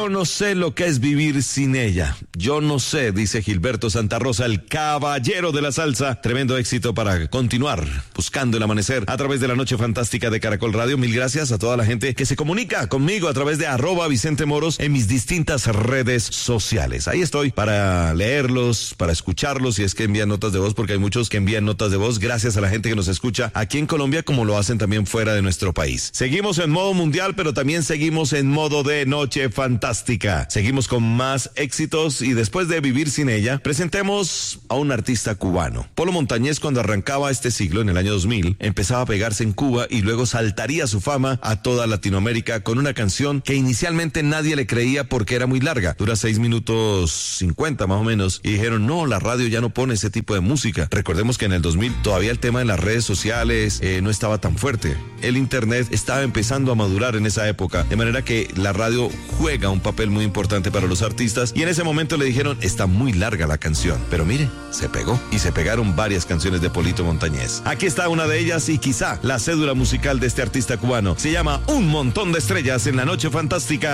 Yo no sé lo que es vivir sin ella. Yo no sé, dice Gilberto Santa Rosa, el caballero de la salsa. Tremendo éxito para continuar buscando el amanecer a través de la Noche Fantástica de Caracol Radio. Mil gracias a toda la gente que se comunica conmigo a través de @VicenteMoros en mis distintas redes sociales. Ahí estoy para leerlos, para escucharlos, si es que envían notas de voz, porque hay muchos que envían notas de voz. Gracias a la gente que nos escucha aquí en Colombia, como lo hacen también fuera de nuestro país. Seguimos en modo mundial, pero también seguimos en modo de Noche Fantástica. Seguimos con más éxitos y después de vivir sin ella, presentemos a un artista cubano. Polo Montañés, cuando arrancaba este siglo, en el año 2000, empezaba a pegarse en Cuba y luego saltaría su fama a toda Latinoamérica con una canción que inicialmente nadie le creía porque era muy larga. Dura 6 minutos 50 más o menos. Y dijeron, no, la radio ya no pone ese tipo de música. Recordemos que en el 2000 todavía el tema de las redes sociales no estaba tan fuerte. El internet estaba empezando a madurar en esa época, de manera que la radio juega un papel muy importante para los artistas, y en ese momento le dijeron, está muy larga la canción, pero mire, se pegó, y se pegaron varias canciones de Polito Montañés. Aquí está una de ellas y quizá la cédula musical de este artista cubano. Se llama Un Montón de Estrellas en la Noche Fantástica.